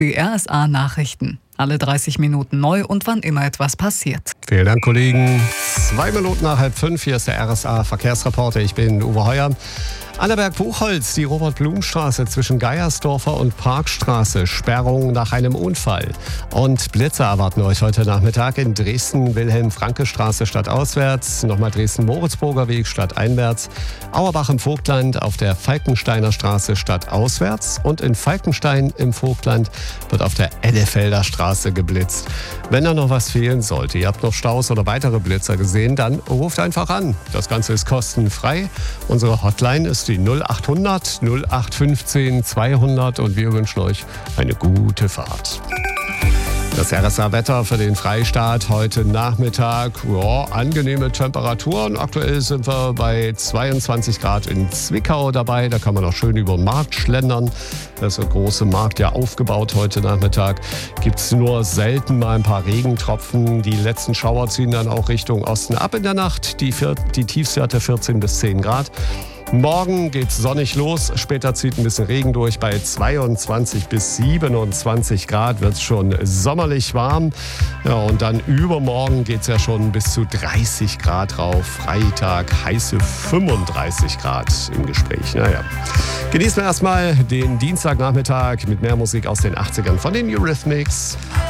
Die RSA-Nachrichten. Alle 30 Minuten neu und wann immer etwas passiert. Vielen Dank, Kollegen. 2 Minuten nach 4:30. Hier ist der RSA-Verkehrsreporter. Ich bin Uwe Heuer. Annaberg-Buchholz, die Robert-Blum-Straße zwischen Geiersdorfer und Parkstraße. Sperrung nach einem Unfall. Und Blitze erwarten euch heute Nachmittag in Dresden. Wilhelm-Franke-Straße stadtauswärts. Nochmal Dresden-Moritzburger Weg stadteinwärts. Auerbach im Vogtland auf der Falkensteiner Straße stadtauswärts. Und in Falkenstein im Vogtland wird auf der Ellefelder Straße geblitzt. Wenn da noch was fehlen sollte, ihr habt noch Staus oder weitere Blitzer gesehen, dann ruft einfach an. Das Ganze ist kostenfrei. Unsere Hotline ist die 0800 0815 200 und wir wünschen euch eine gute Fahrt. Das RSA-Wetter für den Freistaat heute Nachmittag. Ja, angenehme Temperaturen. Aktuell sind wir bei 22 Grad in Zwickau dabei. Da kann man auch schön über den Markt schlendern. Da ist der große Markt ja aufgebaut heute Nachmittag. Gibt es nur selten mal ein paar Regentropfen. Die letzten Schauer ziehen dann auch Richtung Osten ab in der Nacht. Die Tiefstwerte 14 bis 10 Grad. Morgen geht's sonnig los, später zieht ein bisschen Regen durch. Bei 22 bis 27 Grad wird's schon sommerlich warm. Ja, und dann übermorgen geht's ja schon bis zu 30 Grad rauf. Freitag heiße 35 Grad im Gespräch. Naja. Genießen wir erstmal den Dienstagnachmittag mit mehr Musik aus den 80ern von den Eurythmics.